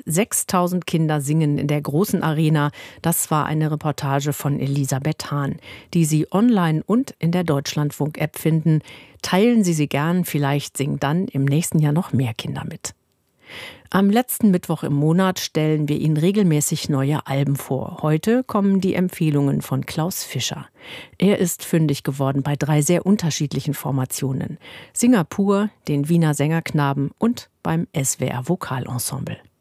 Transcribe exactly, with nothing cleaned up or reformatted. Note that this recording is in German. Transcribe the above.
sechstausend Kinder singen in der großen Arena. Das war eine Reportage von Elisabeth Hahn, die Sie online und in der Deutschlandfunk-App finden. Teilen Sie sie gern, vielleicht singen dann im nächsten Jahr noch mehr Kinder mit. Am letzten Mittwoch im Monat stellen wir Ihnen regelmäßig neue Alben vor. Heute kommen die Empfehlungen von Klaus Fischer. Er ist fündig geworden bei drei sehr unterschiedlichen Formationen. Singapur, den Wiener Sängerknaben und beim S W R Vokalensemble.